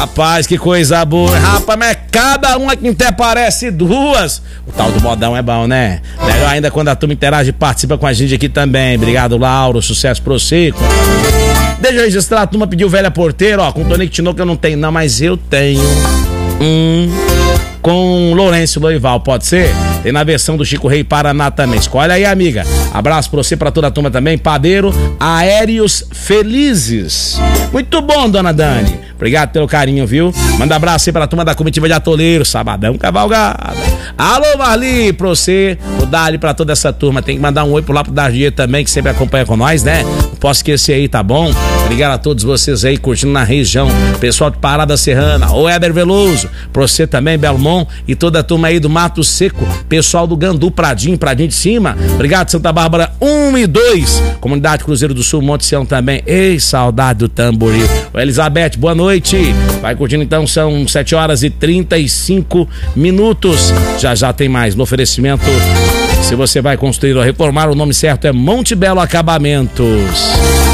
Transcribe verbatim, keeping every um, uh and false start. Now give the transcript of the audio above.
Rapaz, que coisa boa. Rapaz, mas cada uma que até parece duas. O tal do modão é bom, né? Melhor ainda quando a turma interage e participa com a gente aqui também. Obrigado, Lauro. Sucesso pro você. Deixa eu registrar, a turma pediu velha porteira, ó. Com Tonico Tinoco eu não tenho, não, mas eu tenho. Hum. Com Lourenço Loival, pode ser? Tem na versão do Chico Rei Paraná também. Escolhe aí, amiga. Abraço pra você, pra toda a turma também. Padeiro Aéreos Felizes. Muito bom, dona Dani. Obrigado pelo carinho, viu? Manda abraço aí pra turma da comitiva de Atoleiro. Sabadão, cavalgada. Alô, Marli, pra você. O Dali pra toda essa turma. Tem que mandar um oi pro lá pro Dardier também, que sempre acompanha com nós, né? Não posso esquecer aí, tá bom? Obrigado a todos vocês aí, curtindo na região. Pessoal de Parada Serrana. O Éder Veloso. Pra você também, Belmont. E toda a turma aí do Mato Seco. Pessoal do Gandu, Pradinho, Pradinho de Cima. Obrigado, Santa Bárbara um e dois. Comunidade Cruzeiro do Sul, Monte Sião também. Ei, saudade do tamboril. O Elizabeth, boa noite. Vai curtindo então, são sete horas e trinta e cinco minutos. Já já tem mais no oferecimento. Se você vai construir ou reformar, o nome certo é Monte Belo Acabamentos.